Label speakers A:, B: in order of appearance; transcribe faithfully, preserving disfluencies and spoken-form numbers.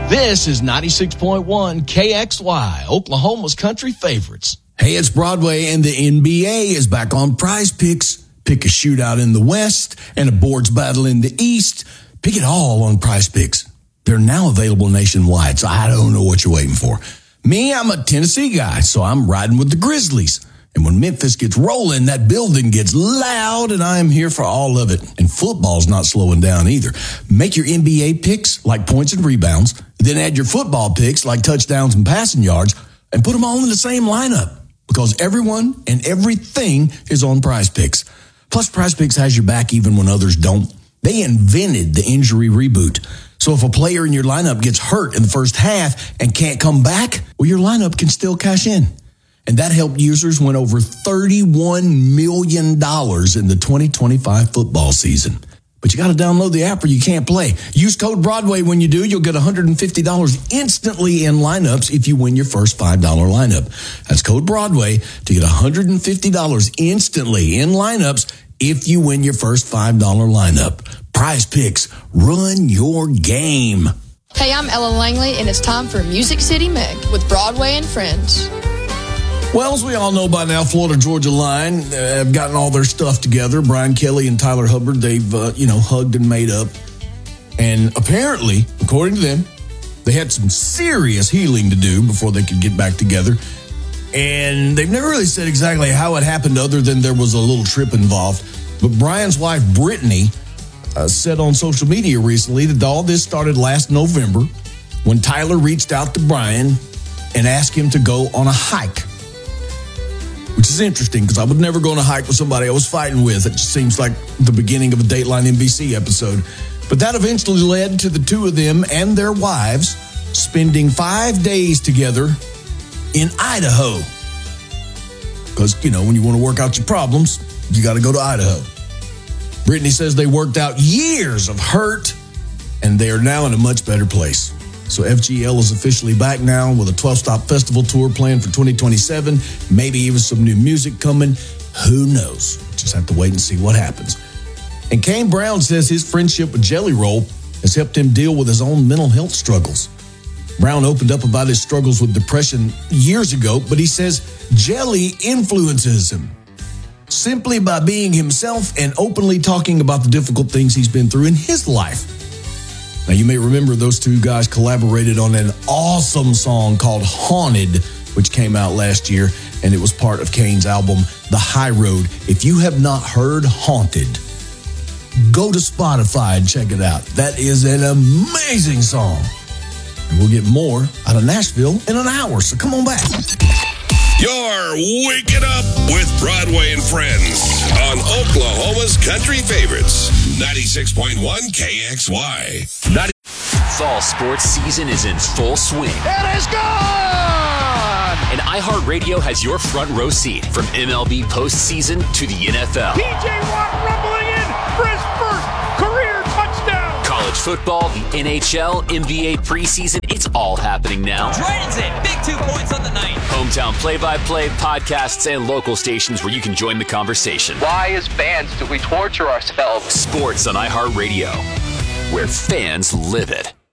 A: This is ninety-six point one K X Y, Oklahoma's country favorites.
B: Hey, it's Broadway, and the N B A is back on Prize Picks. Pick a shootout in the West and a boards battle in the East. Pick it all on Prize Picks. They're now available nationwide, so I don't know what you're waiting for. Me, I'm a Tennessee guy, so I'm riding with the Grizzlies. And when Memphis gets rolling, that building gets loud, and I am here for all of it. And football's not slowing down either. Make your N B A picks like points and rebounds, then add your football picks like touchdowns and passing yards, and put them all in the same lineup. Because everyone and everything is on Prize Picks. Plus, Prize Picks has your back even when others don't. They invented the injury reboot. So if a player in your lineup gets hurt in the first half and can't come back, well, your lineup can still cash in. And that helped users win over thirty-one million dollars in the twenty twenty-five football season. But you got to download the app or you can't play. Use code Broadway when you do. You'll get one hundred fifty dollars instantly in lineups if you win your first five dollars lineup. That's code Broadway to get one hundred fifty dollars instantly in lineups if you win your first five dollars lineup. Prize Picks, run your game.
C: Hey, I'm Ella Langley, and it's time for Music City Meg with Broadway and Friends.
B: Well, as we all know by now, Florida Georgia Line uh, have gotten all their stuff together. Brian Kelly and Tyler Hubbard, they've, uh, you know, hugged and made up. And apparently, according to them, they had some serious healing to do before they could get back together. And they've never really said exactly how it happened other than there was a little trip involved. But Brian's wife, Brittany, uh, said on social media recently that all this started last November when Tyler reached out to Brian and asked him to go on a hike. Which is interesting because I would never go on a hike with somebody I was fighting with. It just seems like the beginning of a Dateline N B C episode. But that eventually led to the two of them and their wives spending five days together in Idaho. Because, you know, when you want to work out your problems, you got to go to Idaho. Brittany says they worked out years of hurt, and they are now in a much better place. So F G L is officially back now with a twelve-stop festival tour planned for twenty twenty-seven. Maybe even some new music coming. Who knows? Just have to wait and see what happens. And Kane Brown says his friendship with Jelly Roll has helped him deal with his own mental health struggles. Brown opened up about his struggles with depression years ago, but he says Jelly influences him simply by being himself and openly talking about the difficult things he's been through in his life. Now, you may remember those two guys collaborated on an awesome song called Haunted, which came out last year, and it was part of Kane's album, The High Road. If you have not heard Haunted, go to Spotify and check it out. That is an amazing song. And we'll get more out of Nashville in an hour, so come on back.
D: You're waking up with Broadway and Friends on Oklahoma's country favorites, ninety-six point one K X Y. ninety-
E: Fall sports season is in full swing.
F: It is gone!
E: And iHeartRadio has your front row seat from M L B postseason to the N F L.
F: P J Watt rumbling in for his first career touchdown.
E: College football, the N H L, N B A preseason, it's all happening now.
G: Dragons in, big two points on the night.
E: Hometown play-by-play, podcasts, and local stations where you can join the conversation.
H: Why, as fans, do we torture ourselves?
E: Sports on iHeartRadio, where fans live it.